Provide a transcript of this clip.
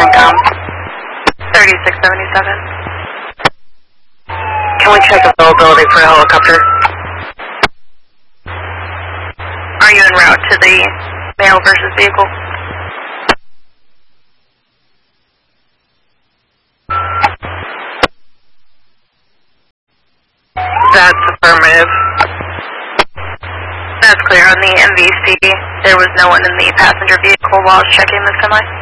Comcom. 3677. Can we check availability for a helicopter? Are you en route to the male versus vehicle? That's affirmative. That's clear on the MVC. There was no one in the passenger vehicle while I was checking the semi.